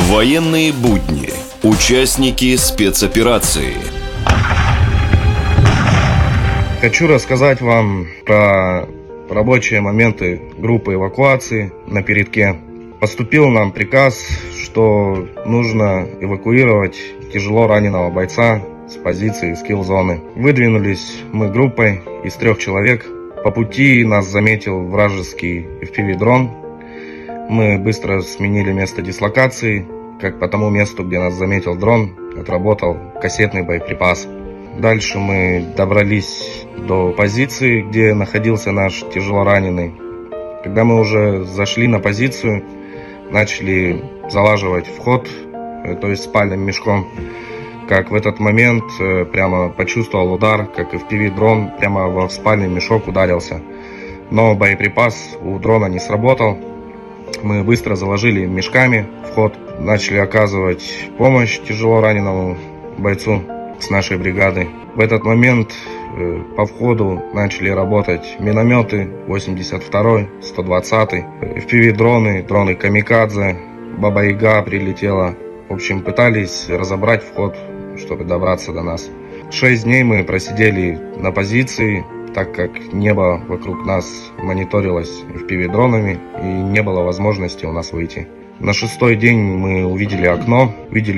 Военные будни. Участники спецоперации. Хочу рассказать вам про рабочие моменты группы эвакуации на передке. Поступил нам приказ, что нужно эвакуировать тяжело раненого бойца с позиции скилл-зоны. Выдвинулись мы группой из 3 человек. По пути нас заметил вражеский FPV-дрон. Мы быстро сменили место дислокации, как по тому месту, где нас заметил дрон, отработал кассетный боеприпас. Дальше мы добрались до позиции, где находился наш тяжело раненый. Когда мы уже зашли на позицию, начали залаживать вход, то есть спальным мешком. Как в этот момент прямо почувствовал удар, как FPV-дрон прямо во спальный мешок ударился. Но боеприпас у дрона не сработал. Мы быстро заложили мешками вход, начали оказывать помощь тяжело раненому бойцу с нашей бригады. В этот момент по входу начали работать минометы 82-й, 120-й, FPV-дроны, дроны Камикадзе, Баба-Яга прилетела. В общем, пытались разобрать вход, чтобы добраться до нас. 6 дней мы просидели на позиции, так как небо вокруг нас мониторилось FPV-дронами и не было возможности у нас выйти. На 6-й день мы увидели окно,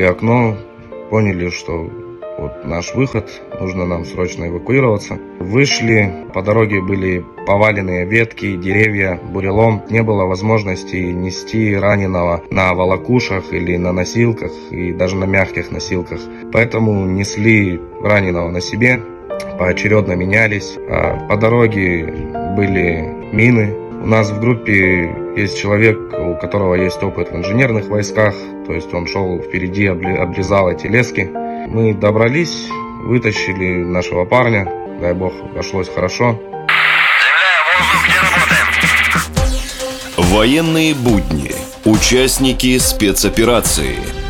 поняли, что вот наш выход, нужно нам срочно эвакуироваться. Вышли, по дороге были поваленные ветки, деревья, бурелом. Не было возможности нести раненого на волокушах или на носилках, и даже на мягких носилках. Поэтому несли раненого на себе, поочередно менялись. По дороге были мины. У нас в группе есть человек, у которого есть опыт в инженерных войсках, то есть он шел впереди, обрезал эти лески. Мы добрались, вытащили нашего парня, дай бог, обошлось хорошо. Военные будни. Участники спецоперации.